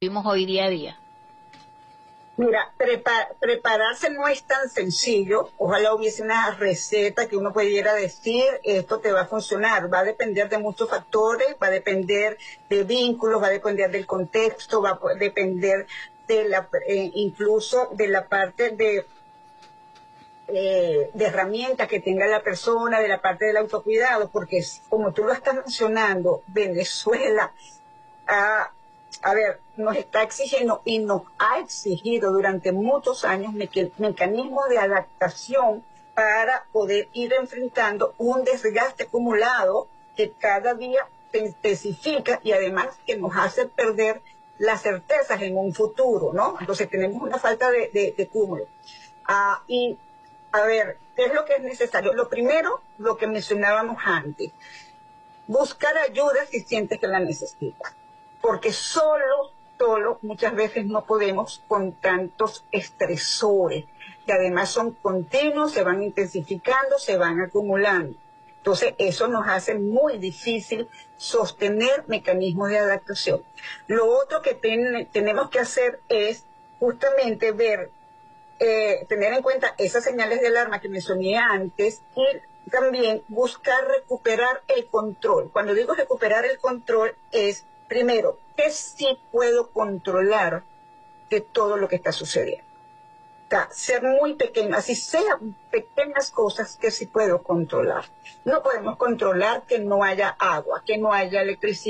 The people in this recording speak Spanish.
vivimos hoy día a día? Mira, prepararse no es tan sencillo. Ojalá hubiese una receta que uno pudiera decir, esto te va a funcionar. Va a depender de muchos factores, va a depender de vínculos, va a depender del contexto, va a depender de incluso de la parte de herramientas que tenga la persona, de la parte del autocuidado, porque como tú lo estás mencionando, Venezuela a ver, nos está exigiendo y nos ha exigido durante muchos años mecanismos de adaptación para poder ir enfrentando un desgaste acumulado que cada día se intensifica y además que nos hace perder las certezas en un futuro, ¿no? Entonces tenemos una falta de cúmulo. Y, a ver, ¿qué es lo que es necesario? Lo primero, lo que mencionábamos antes, buscar ayuda si sientes que la necesitas. Porque solo muchas veces no podemos con tantos estresores, que además son continuos, se van intensificando, se van acumulando. Entonces, eso nos hace muy difícil sostener mecanismos de adaptación. Lo otro que tenemos que hacer es justamente tener en cuenta esas señales de alarma que mencioné antes y también buscar recuperar el control. Cuando digo recuperar el control es, primero, ¿qué sí puedo controlar de todo lo que está sucediendo? O sea, ser muy pequeño, así sean pequeñas cosas que sí puedo controlar. No podemos controlar que no haya agua, que no haya electricidad.